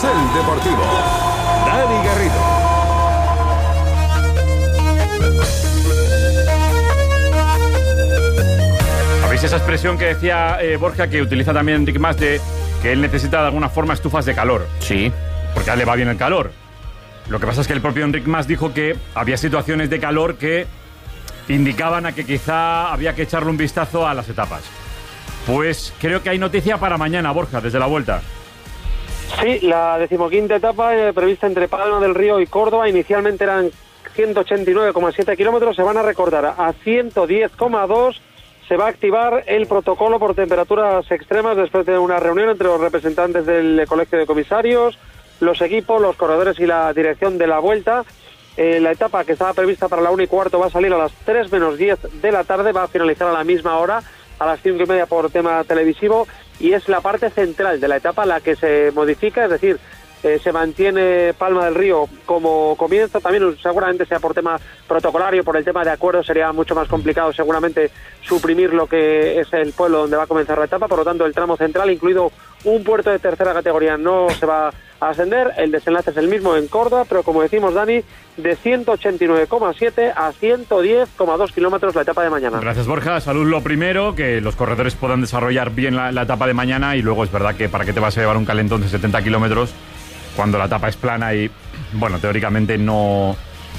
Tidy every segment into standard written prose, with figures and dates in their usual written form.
Carrusel Deportivo. Dani Garrido. ¿Veis esa expresión que decía Borja, que utiliza también Enrique Mas, de que él necesita de alguna forma estufas de calor? Sí. Porque a él le va bien el calor. Lo que pasa es que el propio Enrique Mas dijo que había situaciones de calor que indicaban a que quizá había que echarle un vistazo a las etapas. Pues creo que hay noticia para mañana, Borja, desde la Vuelta. Sí, la 15ª etapa prevista entre Palma del Río y Córdoba. Inicialmente eran 189,7 kilómetros, se van a recortar a 110,2. Se va a activar el protocolo por temperaturas extremas después de una reunión entre los representantes del Colegio de Comisarios, los equipos, los corredores y la dirección de la Vuelta. La etapa que estaba prevista para la 1:15 va a salir a las 3 menos 10 de la tarde, va a finalizar a la misma hora, a las 5:30 por tema televisivo, y es la parte central de la etapa la que se modifica, es decir, se mantiene Palma del Río como comienzo. También seguramente sea por tema protocolario, por el tema de acuerdos, sería mucho más complicado seguramente suprimir lo que es el pueblo donde va a comenzar la etapa. Por lo tanto, el tramo central, incluido un puerto de tercera categoría, no se va a ascender. El desenlace es el mismo en Córdoba, pero como decimos, Dani, de 189,7 a 110,2 kilómetros la etapa de mañana. Gracias, Borja. Salud lo primero, que los corredores puedan desarrollar bien la etapa de mañana, y luego es verdad que para qué te vas a llevar un calentón de 70 kilómetros cuando la etapa es plana y, bueno, teóricamente no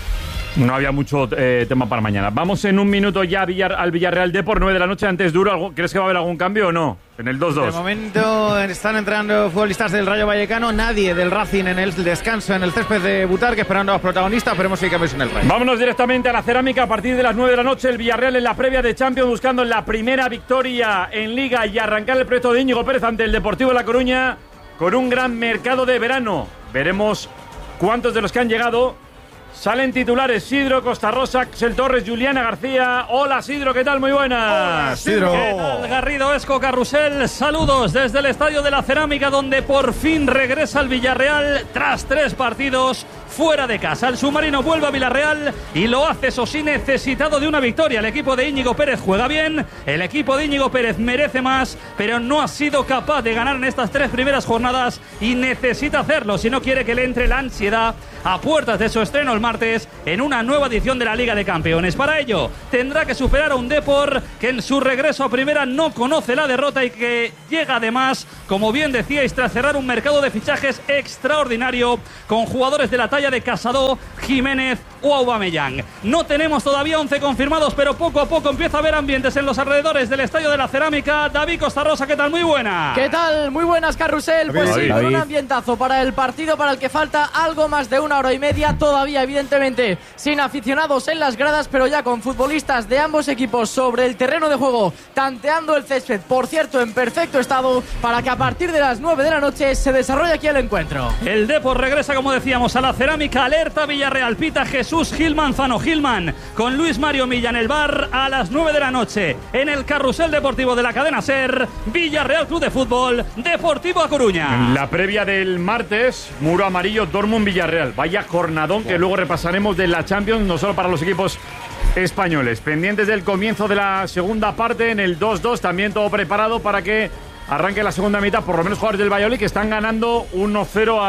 había mucho tema para mañana. Vamos en un minuto ya al Villarreal Depor, 9 de la noche, antes duro. ¿Crees que va a haber algún cambio o no? En el 2-2. De momento están entrando futbolistas del Rayo Vallecano, nadie del Racing en el descanso en el césped de Butarque, esperando a los protagonistas. Esperemos que hay cambios en el Rayo. Vámonos directamente a la Cerámica a partir de las 9 de la noche. El Villarreal en la previa de Champions, buscando la primera victoria en Liga y arrancar el proyecto de Íñigo Pérez ante el Deportivo de La Coruña, con un gran mercado de verano. Veremos cuántos de los que han llegado salen titulares. Sidro, Costa Rosa, Axel Torres, Juliana García. Hola, Sidro, ¿qué tal? Muy buenas. Hola, Sidro. ¿Qué tal, Garrido, Esco, Carrusel? Saludos desde el Estadio de la Cerámica, donde por fin regresa el Villarreal tras 3 partidos fuera de casa. El submarino vuelve a Villarreal y lo hace, eso sí, necesitado de una victoria. El equipo de Íñigo Pérez juega bien, el equipo de Íñigo Pérez merece más, pero no ha sido capaz de ganar en estas 3 primeras jornadas y necesita hacerlo si no quiere que le entre la ansiedad a puertas de su estreno el martes en una nueva edición de la Liga de Campeones. Para ello tendrá que superar a un Depor que en su regreso a primera no conoce la derrota y que llega además, como bien decíais, tras cerrar un mercado de fichajes extraordinario con jugadores de la talla de Casado, Jiménez o Aubameyang. No tenemos todavía 11 confirmados, pero poco a poco empieza a haber ambientes en los alrededores del Estadio de la Cerámica. David Costa Rosa, ¿qué tal? Muy buena. ¿Qué tal? Muy buenas, Carrusel. Pues sí, con un ambientazo para el partido para el que falta algo más de 1 hora y media. Todavía, evidentemente, sin aficionados en las gradas, pero ya con futbolistas de ambos equipos sobre el terreno de juego, tanteando el césped, por cierto, en perfecto estado, para que a partir de las 9 de la noche se desarrolle aquí el encuentro. El Depor regresa, como decíamos, a la Cerámica. Alerta Villarreal, pita Jesús Gil Manzano. Gilman con Luis Mario Milla en el bar a las 9 de la noche en el Carrusel Deportivo de la cadena SER. Villarreal Club de Fútbol, Deportivo A Coruña. En la previa del martes, muro amarillo, Dortmund Villarreal. Vaya jornadón que luego repasaremos de la Champions, no solo para los equipos españoles. Pendientes del comienzo de la segunda parte en el 2-2, también todo preparado para que arranque la segunda mitad, por lo menos jugadores del Valladolid que están ganando 1-0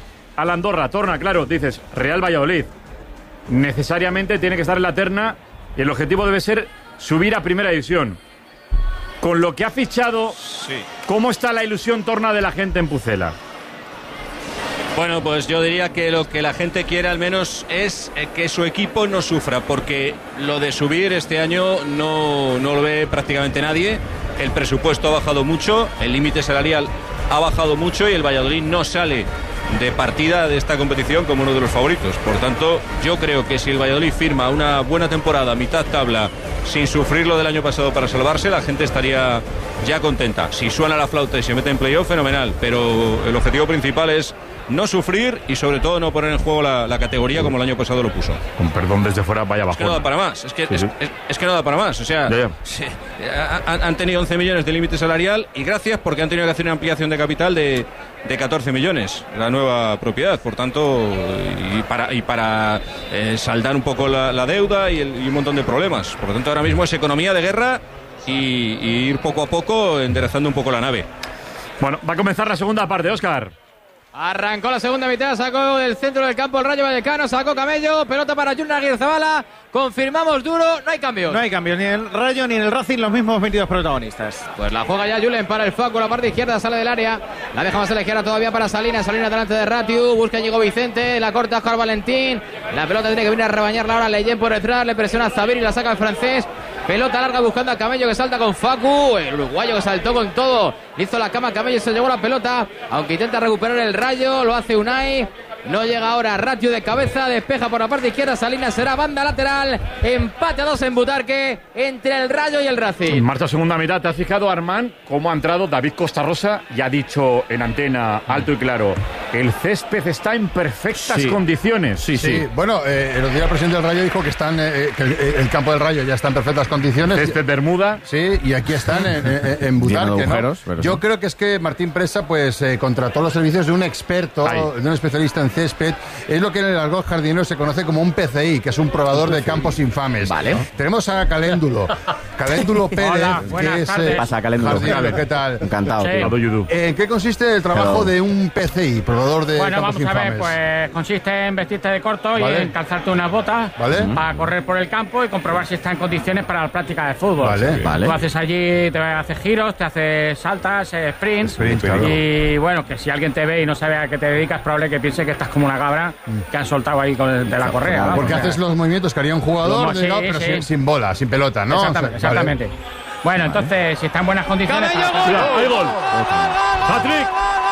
a la Andorra. Torna, claro, dices, Real Valladolid necesariamente tiene que estar en la terna y el objetivo debe ser subir a primera división. Con lo que ha fichado, sí. ¿Cómo está la ilusión, Torna, de la gente en Pucela? Bueno, pues yo diría que lo que la gente quiere al menos es que su equipo no sufra, porque lo de subir este año no lo ve prácticamente nadie. El presupuesto ha bajado mucho, el límite salarial ha bajado mucho y el Valladolid no sale de partida de esta competición como uno de los favoritos. Por tanto, yo creo que si el Valladolid firma una buena temporada, mitad tabla, sin sufrir lo del año pasado para salvarse, la gente estaría ya contenta. Si suena la flauta y se mete en playoff, fenomenal, pero el objetivo principal es no sufrir y sobre todo no poner en juego la categoría como el año pasado lo puso. Con perdón desde fuera, vaya bajón. Es que no da para más, es que no da para más. O sea, sí, han tenido 11 millones de límite salarial y gracias, porque han tenido que hacer una ampliación de capital de 14 millones, la nueva propiedad. Por tanto, y para saldar un poco la deuda y un montón de problemas. Por lo tanto, ahora mismo es economía de guerra y ir poco a poco enderezando un poco la nave. Bueno, va a comenzar la segunda parte, Óscar. Arrancó la segunda mitad, sacó del centro del campo el Rayo Vallecano, sacó Camello, pelota para Julen Aguirrezabala, confirmamos duro, no hay cambios. No hay cambios, ni en el Rayo ni en el Racing, los mismos 22 protagonistas. Pues la juega ya Julen para el Facu, la parte izquierda, sale del área, la deja más a la izquierda todavía para Salinas delante de Ratiu, busca Íñigo Vicente, la corta Oscar Valentín, la pelota tiene que venir a rebañarla ahora Leyen por detrás, le presiona a Zabir y la saca el francés. Pelota larga buscando a Camello que salta con Facu, el uruguayo que saltó con todo, le hizo la cama a Camello y se llevó la pelota, aunque intenta recuperar el Rayo, lo hace Unai, no llega ahora Ratiu de cabeza, despeja por la parte izquierda, Salinas será banda lateral, empate a 2 en Butarque entre el Rayo y el Racing. En marcha segunda mitad, ¿te has fijado, Armand, cómo ha entrado David Costa Rosa y ha dicho en antena alto y claro, el césped está en perfectas condiciones? Sí. Bueno, el otro día el presidente del Rayo dijo que están que el campo del Rayo ya está en perfectas condiciones. Césped Bermuda. Sí, y aquí están en Butarque, ¿no? Yo creo que es que Martín Presa pues contrató los servicios de un experto, de un especialista en césped. Es lo que en el argot jardinero se conoce como un PCI, que es un probador de campos infames. Vale. Tenemos a Caléndulo Pérez. Hola, buenas tardes. ¿Qué pasa, Caléndulo? ¿Qué tal? Encantado. ¿En qué consiste el trabajo de un PCI, probador de campos infames? Vamos a ver, pues consiste en vestirte de corto y en calzarte unas botas para correr por el campo y comprobar si está en condiciones para la práctica de fútbol. Tú haces allí, te haces giros, te haces saltas, sprints. Y bueno, que si alguien te ve y no sabe a qué te dedicas, es probable que piense que estás como una cabra que han soltado ahí de la correa. Porque haces los movimientos que haría un jugador, pero sin bola, sin pelota, ¿no? Exactamente. Bueno, entonces, si está en buenas condiciones... ¡Hay gol! ¡Patrick!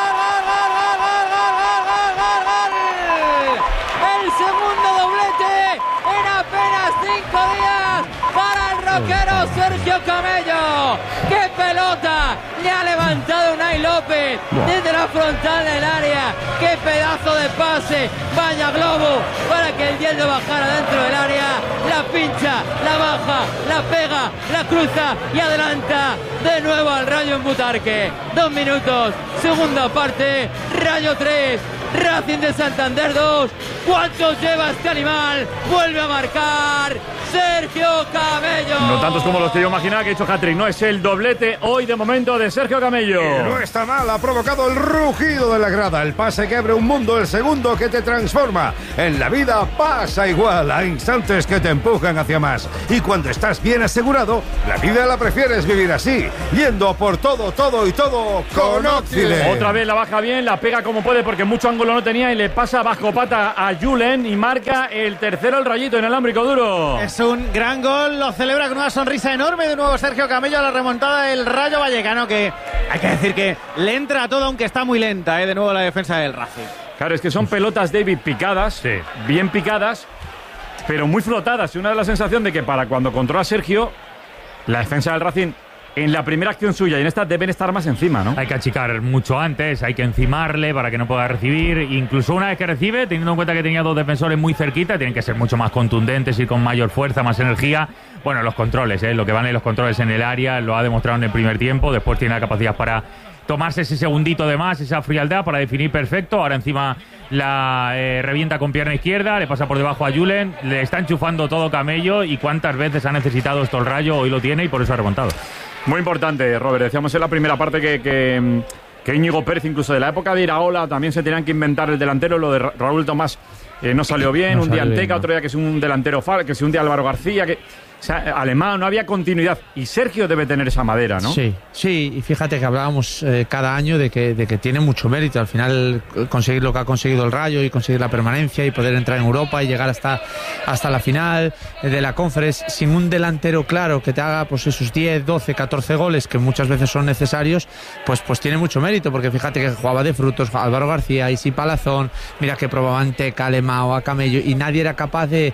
El segundo doblete en apenas 5 días para el roquero Sergio Camello. ¡Qué pelota! Le ha levantado Unai López desde la frontal del área. ¡Qué pedazo de pase! ¡Vaya globo! Para que el Yeldo bajara dentro del área. La pincha, la baja, la pega, la cruza y adelanta de nuevo al Rayo en Butarque. 2 minutos, segunda parte, Rayo 3. Racing de Santander 2. ¿Cuántos lleva este animal? Vuelve a marcar Sergio Camello. No tantos como los que yo imaginaba que ha hecho hat-trick. No, es el doblete hoy de momento de Sergio Camello. No está mal, ha provocado el rugido de la grada, el pase que abre un mundo, el segundo que te transforma. En la vida pasa igual, hay instantes que te empujan hacia más. Y cuando estás bien asegurado, la vida la prefieres vivir así, yendo por todo con Occident. Otra vez la baja bien, la pega como puede porque mucho ángulo no tenía y le pasa bajo pata a Julen y marca el tercero el Rayito en el alámbrico duro. Es un gran gol, lo celebra con una sonrisa enorme de nuevo Sergio Camello a la remontada del Rayo Vallecano, que hay que decir que le entra a todo aunque está muy lenta, de nuevo la defensa del Racing. Claro, es que son pelotas, David, picadas, bien picadas, pero muy flotadas. Y una de la sensación de que para cuando controla Sergio, la defensa del Racing, en la primera acción suya y en esta deben estar más encima, ¿no? Hay que achicar mucho antes, hay que encimarle para que no pueda recibir. Incluso una vez que recibe, teniendo en cuenta que tenía 2 defensores muy cerquita, tienen que ser mucho más contundentes y con mayor fuerza, más energía. Bueno, los controles, lo que valen los controles en el área, lo ha demostrado en el primer tiempo. Después tiene la capacidad para tomarse ese segundito de más, esa frialdad para definir perfecto. Ahora encima la revienta con pierna izquierda, le pasa por debajo a Julen, le está enchufando todo Camello. Y cuántas veces ha necesitado esto el Rayo, hoy lo tiene y por eso ha remontado. Muy importante, Robert. Decíamos en la primera parte que Íñigo Pérez, incluso de la época de Iraola, también se tenían que inventar el delantero. Lo de Raúl Tomás no salió bien. No un día Anteca, otro día que es un delantero que es un día Álvaro García, o sea, alemán, no había continuidad. Y Sergio debe tener esa madera, ¿no? Sí, y fíjate que hablábamos cada año de que tiene mucho mérito. Al final, conseguir lo que ha conseguido el Rayo y conseguir la permanencia y poder entrar en Europa y llegar hasta la final de la Conference sin un delantero claro que te haga pues esos 10, 12, 14 goles que muchas veces son necesarios, pues tiene mucho mérito, porque fíjate que jugaba de frutos Álvaro García, Isi Palazón, mira que probaban Teca, Alemao, a Camello, y nadie era capaz de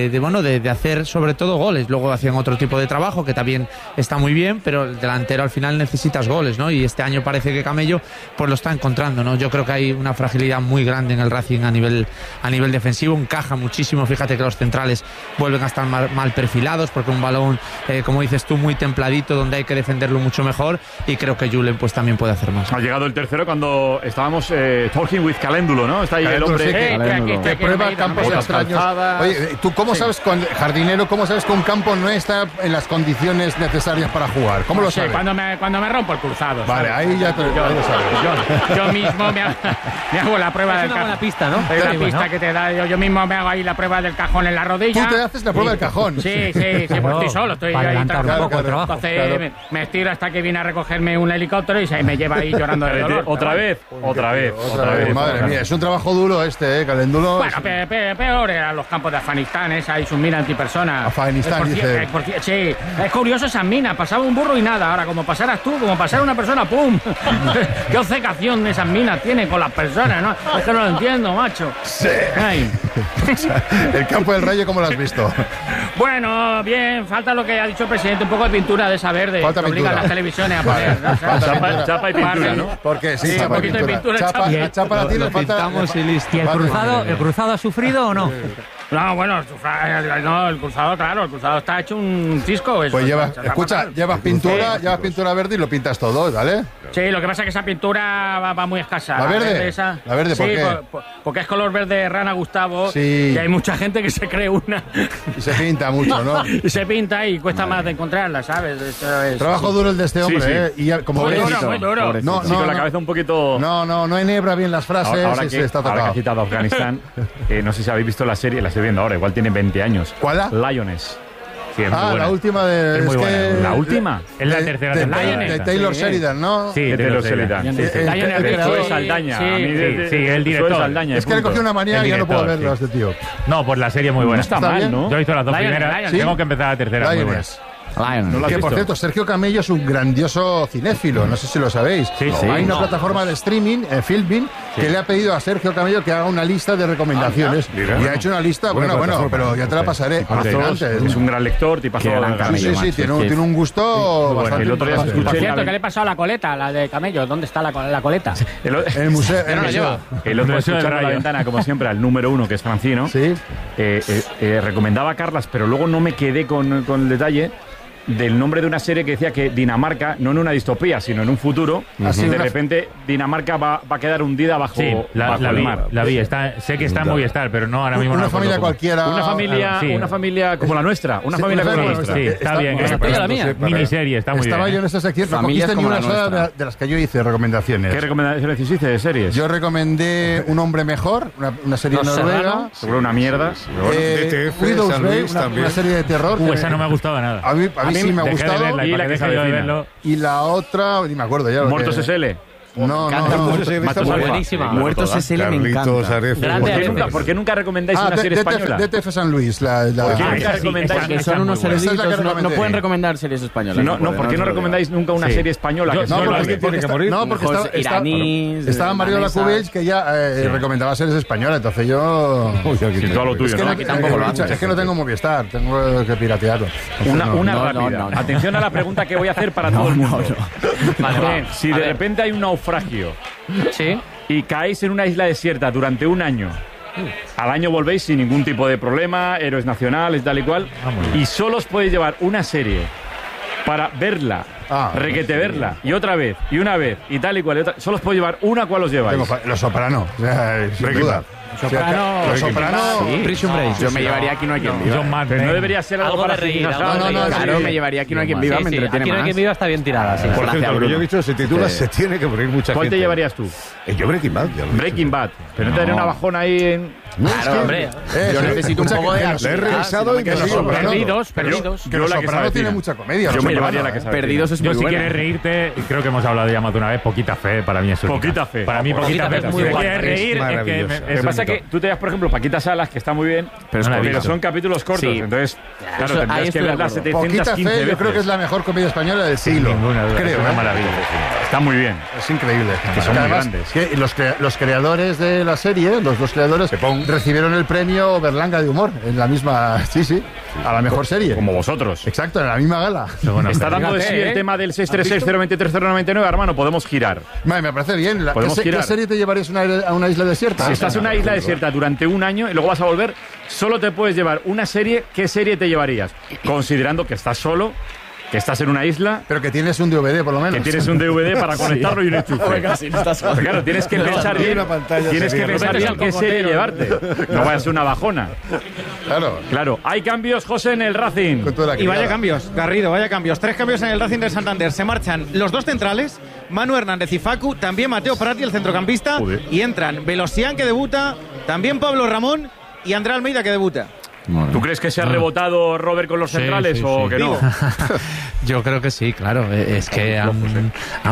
hacer sobre todo goles. Luego hacían otro tipo de trabajo que también está muy bien, pero el delantero al final necesitas goles, ¿no? Y este año parece que Camello pues lo está encontrando, ¿no? Yo creo que hay una fragilidad muy grande en el Racing a nivel defensivo, encaja muchísimo. Fíjate que los centrales vuelven a estar mal perfilados porque un balón, como dices tú, muy templadito, donde hay que defenderlo mucho mejor, y creo que Julen pues también puede hacer más. Ha llegado el tercero cuando estábamos talking with Caléndulo, ¿no? Está ahí Caléndulo, el hombre que prueba campos extraños. Oye, ¿tú cómo sabes, jardinero, cómo sabes que un campo campo no está en las condiciones necesarias para jugar. ¿Cómo lo sabes? Cuando me rompo el cruzado. Vale, ¿sabes? ahí ya te lo sabes. Yo mismo me hago la prueba del cajón. Es una buena pista, ¿no? Es la pista que te da. Yo mismo me hago ahí la prueba del cajón en la rodilla. Tú te haces la prueba del cajón. Sí, pues estoy solo. Estoy para ahí adelantar un poco el trabajo. Entonces me estiro hasta que viene a recogerme un helicóptero y se me lleva ahí llorando de dolor. Otra vez. Madre mía, es un trabajo duro Calendulo. Bueno, peor eran los campos de Afganistán, hay sus minas antipersonas. Afganistán, dice. Sí, es curioso esas minas, pasaba un burro y nada. Ahora, como pasaras tú, como pasara una persona, ¡pum! ¿Qué obcecación esas minas tienen con las personas, no? Es que no lo entiendo, macho. Sí. El campo del Rayo, ¿cómo lo has visto? Bueno, bien, falta lo que ha dicho el presidente, un poco de pintura de esa verde. Falta que obligan las televisiones a poner. Vale. Chapa y pintura, ¿no? Porque sí, un poquito de pintura. Chapa la tiene, falta. ¿Y el cruzado ha sufrido o no? No, bueno, el cruzado, claro, el cruzado está hecho un cisco. Pues llevas pintura verde y lo pintas todo, ¿vale? Sí, lo que pasa es que esa pintura va muy escasa. ¿La verde? ¿La verde por qué? Porque es color verde rana, Gustavo, sí. Y hay mucha gente que se cree una. Y se pinta mucho, ¿no? Y se pinta y cuesta más de encontrarla, ¿sabes? Trabajo duro el de este hombre, sí. Y como veis, muy duro. No, con la cabeza un poquito. No enhebra bien las frases. Ahora que está tocado. ha citado Afganistán, no sé si habéis visto la serie, la estoy viendo ahora, igual tiene 20 años. ¿Cuál? Lioness. Sí, es muy buena. La última de... Es muy buena. ¿La última? Es la tercera temporada. De Taylor Sheridan, ¿no? Sí, de Taylor Sheridan. Soy Saldaña. Sí, el director. Es que le cogió una manía y ya no puedo verlo a este tío. No, pues la serie es muy buena. No está mal, ¿no? Yo he visto las dos primeras. Tengo que empezar la tercera. Muy buena. Que por cierto, Sergio Camello es un grandioso cinéfilo, no sé si lo sabéis. Hay una plataforma de streaming, Filmin, que le ha pedido a Sergio Camello que haga una lista de recomendaciones. Y ha hecho una lista, bueno, pero ya te la pasaré. Es un gran lector, tipazo. Sí, tiene un gusto bastante. El otro día se escuché. Por cierto, ¿qué le pasó a la coleta, la de Camello? ¿Dónde está la coleta? El museo. El otro día escuchando la ventana, como siempre, al número 1, que es Francino. Sí. Recomendaba a Carlas, pero luego no me quedé con el detalle del nombre de una serie que decía que Dinamarca, no en una distopía, sino en un futuro, de repente Dinamarca va a quedar hundida bajo el mar. La vi, sé que está en Movistar, pero no ahora mismo. Una familia cualquiera. Una familia como la nuestra. Una familia como la nuestra. Sí, está bien. Miniserie, está muy bien. Estaba yo en esa sección, no cogiste ni una sola de las que yo hice recomendaciones. ¿Qué recomendaciones hiciste de series? Yo recomendé Un hombre mejor, una serie noruega. Seguro una mierda. Widow's Bay, una serie de terror. Esa no me ha gustado nada. A mí sí me ha gustado. Y la otra, ni me acuerdo ya. Muertos SL. No. Buenísima. Muertos SL me encanta. ¿Por qué nunca recomendáis una serie española? DTF San Luis. ¿Por qué nunca recomendáis? Que son unos eruditos, no pueden recomendar series españolas. No, ¿por qué no recomendáis nunca una serie española? No, porque estaba Mario Lacubich, que ya recomendaba series españolas, entonces yo... Todo lo tuyo, ¿no? Es que no tengo Movistar, tengo que piratearlo. Una rápida. Atención a la pregunta que voy a hacer para todo el mundo. Si de repente hay un naufragio y caéis en una isla desierta durante un año, al año volvéis sin ningún tipo de problema, héroes nacionales, tal y cual, y solo os podéis llevar una serie para verla, verla, y otra vez, y una vez, y tal y cual, solo os podéis llevar una. ¿Cuál os lleváis? Los Soprano, sin duda. Soprano, Prison Break. Yo me llevaría Aquí no hay quien viva. Pero no debería ser algo para reír. Claro, me llevaría Aquí no hay quien viva, me entretiene más. Aquí no hay quien viva está bien tirada. Por cierto, lo que yo he visto se titula Se tiene que morir mucha gente. ¿Cuál te llevarías tú? Yo Breaking Bad. Breaking Bad. Pero no te daría una bajona ahí en... Claro, hombre. Yo necesito un poco de... La he revisado y me sigo. Perdidos. Que Los Soprano tiene mucha comedia. Yo me llevaría la que sabe. Perdidos es muy buena. Yo si quieres reírte, creo que hemos hablado ya más de una vez, Poquita Fe para mí es única. Poquita Fe. Para mí Poquita Fe. Si quieres reír, es es que... Lo que pasa es que tú te das, por ejemplo, Paquita Salas, que está muy bien, pero son capítulos cortos, entonces, claro, tendrías que verla 715 Poquita Fe, veces. yo creo que es la mejor comedia española del siglo. Creo, es una maravilla. Está muy bien. Es increíble. Que son muy además, grandes. Que los creadores de la serie, los dos creadores, recibieron el premio Berlanga de Humor en la misma, a la mejor serie. Como vosotros. Exacto, en la misma gala. Está dando de sí el tema del 636-023-099, hermano, podemos girar. Me parece bien. ¿Qué serie te llevarías a una isla desierta? Si estás en una isla desierta durante un año y luego vas a volver, solo te puedes llevar una serie. ¿Qué serie te llevarías? Considerando que estás solo que estás en una isla. Pero que tienes un DVD, por lo menos. Que tienes un DVD para conectarlo y un enchufe. Venga, sí, no estás Pero claro, tienes que pensar bien. Tienes que pensar bien qué serie llevarte. No vaya a ser una bajona. Claro. Hay cambios, José, en el Racing. Y vaya cambios, Garrido, vaya cambios. 3 cambios en el Racing de Santander. Se marchan los 2 centrales, Manu Hernández y Facu, también Mateo Prati, el centrocampista. Y entran Velosian, que debuta, también Pablo Ramón y André Almeida, que debuta. ¿Tú crees que se ha rebotado Robert con los centrales o que no? Yo creo que sí, claro. Es que han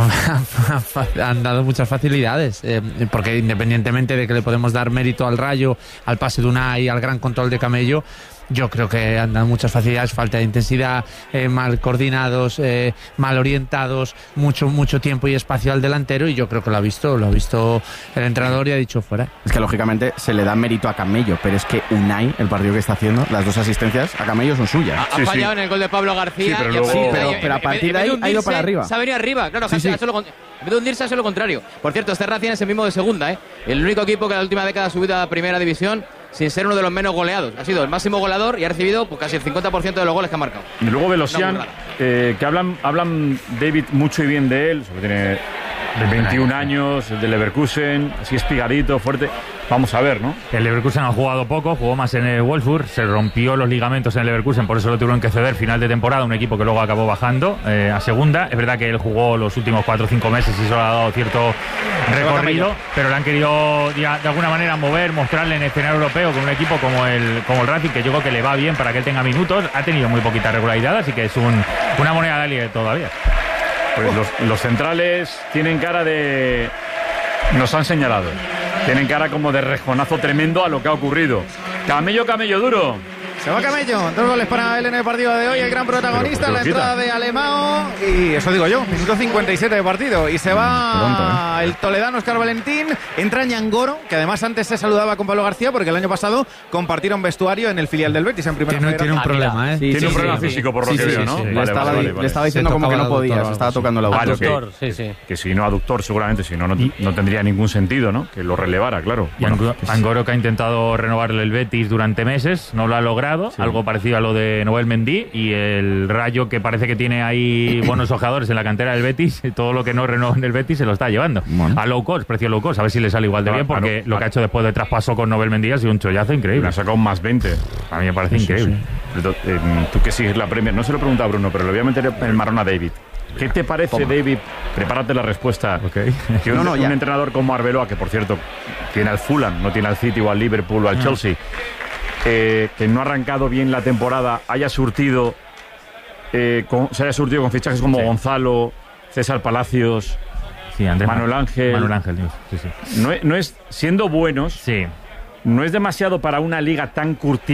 dado muchas facilidades. Porque independientemente de que le podemos dar mérito al Rayo, al pase de Unai, al gran control de Camello, yo creo que han dado muchas facilidades, falta de intensidad, mal coordinados, mal orientados, mucho tiempo y espacio al delantero, y yo creo que lo ha visto el entrenador y ha dicho fuera. Es que lógicamente se le da mérito a Camello, pero es que Unai, el partido que está haciendo, las 2 asistencias a Camello son suyas. Ha fallado en el gol de Pablo García. Pero a partir de ahí ha ido para arriba. Se ha venido arriba, claro. En vez de hundirse, hace lo contrario. Por cierto, este Racing es el mismo de segunda, el único equipo que en la última década ha subido a primera división sin ser uno de los menos goleados. Ha sido el máximo goleador y ha recibido casi el 50% de los goles que ha marcado. Y luego Velosian, que hablan David mucho y bien de él, tiene 21 años, el de Leverkusen, así espigadito, fuerte. Vamos a ver, ¿no? El Leverkusen ha jugado poco, jugó más en el Wolfsburg, se rompió los ligamentos en el Leverkusen, por eso lo tuvieron que ceder final de temporada, un equipo que luego acabó bajando a segunda. Es verdad que él jugó los últimos 4 o 5 meses y eso le ha dado cierto recorrido, pero le han querido de alguna manera mostrarle en el escenario europeo con un equipo como el Racing, que yo creo que le va bien para que él tenga minutos. Ha tenido muy poquita regularidad, así que es una moneda de aire todavía. Pues los centrales tienen cara de... Nos han señalado. Tienen cara como de rejonazo tremendo a lo que ha ocurrido. Camello duro. Se va Camello, 2 goles para él en el partido de hoy, el gran protagonista, la entrada de Alemão, y eso digo yo, minuto 57 de partido, y se va el toledano Óscar Valentín, entra Ñangoro, que además antes se saludaba con Pablo García, porque el año pasado compartieron vestuario en el filial del Betis en primera federación. Tiene un problema, tiene un problema físico, por lo que veo, ¿no? Le estaba diciendo como que no podía, se estaba tocando la aductor. Que si no aductor, seguramente, si no tendría ningún sentido, ¿no? Que lo relevara, claro. Y Ñangoro, que ha intentado renovarle el Betis durante meses, no lo ha logrado. Algo parecido a lo de Noel Mendy, y el Rayo, que parece que tiene ahí buenos jugadores en la cantera del Betis, todo lo que no renueva en el Betis se lo está llevando a low cost, precio low cost, a ver si le sale igual de bien, porque lo que ha hecho después de traspaso con Noel Mendy ha sido un chollazo increíble. Le ha sacado un más 20, a mí me parece increíble. Tú que sigues la Premier, no se lo pregunta a Bruno, pero le voy a meter el marrón a David. ¿Qué te parece, David? Prepárate la respuesta. Que un entrenador como Arbeloa, que por cierto tiene al Fulham, no tiene al City o al Liverpool o al Chelsea, que no ha arrancado bien la temporada, se haya surtido con fichajes como Gonzalo, César Palacios, Manuel Ángel. No es siendo buenos, no es demasiado para una liga tan curtida.